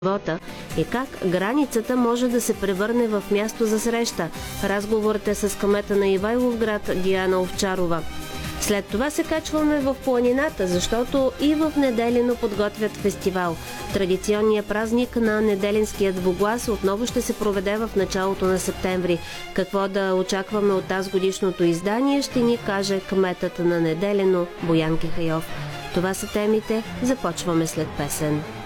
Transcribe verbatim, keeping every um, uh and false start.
живота и как границата може да се превърне в място за среща. Разговорът е с кмета на Ивайловград Диана Овчарова. След това се качваме в планината, защото и в Неделино подготвят фестивал. Традиционният празник на Неделинския двуглас отново ще се проведе в началото на септември. Какво да очакваме от тази годишното издание, ще ни каже кметът на Неделино Боян Кихайов. Това са темите. Започваме след песен.